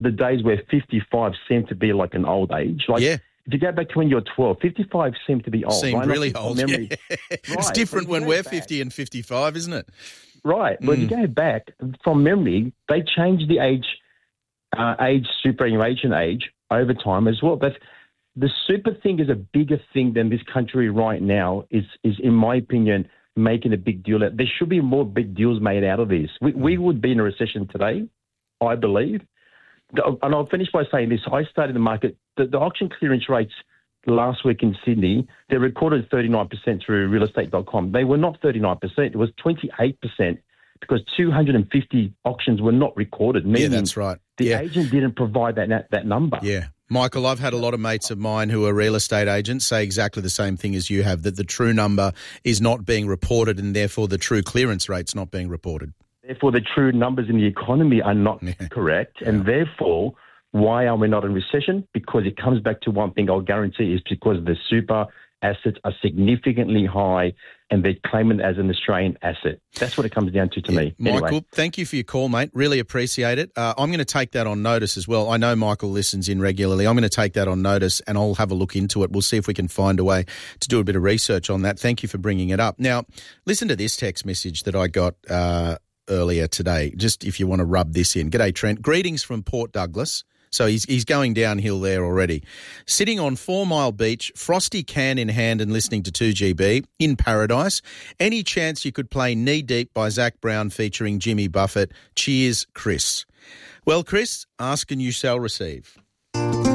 the days where 55 seemed to be like an old age. Like, Yeah. if you go back to when you're 12, 55 seemed to be old. Seemed right? really From old. memory. Yeah. It's Right. different But when you we're go back- 50 and 55, isn't it? Right. But you go back from memory, they changed the superannuation age over time as well. But the super thing is a bigger thing than this country right now is in my opinion, making a big deal. There should be more big deals made out of this. We would be in a recession today, I believe. And I'll finish by saying this. I studied the market. The auction clearance rates last week in Sydney, they recorded 39% through realestate.com. They were not 39%. It was 28% because 250 auctions were not recorded. Yeah, that's right. The agent didn't provide that number. Yeah. Michael, I've had a lot of mates of mine who are real estate agents say exactly the same thing as you have, that the true number is not being reported and therefore the true clearance rate's not being reported. Therefore, the true numbers in the economy are not correct. And therefore, why are we not in recession? Because it comes back to one thing I'll guarantee is because the super assets are significantly high and they're claiming it as an Australian asset. That's what it comes down to me. Michael, anyway. Thank you for your call, mate. Really appreciate it. I'm going to take that on notice as well. I know Michael listens in regularly. I'm going to take that on notice and I'll have a look into it. We'll see if we can find a way to do a bit of research on that. Thank you for bringing it up. Now, listen to this text message that I got earlier today, just if you want to rub this in. G'day, Trent. Greetings from Port Douglas. So he's going downhill there already. Sitting on 4 Mile Beach, frosty can in hand and listening to 2GB in paradise. Any chance you could play Knee Deep by Zach Brown featuring Jimmy Buffett? Cheers, Chris. Well, Chris, ask and you shall receive.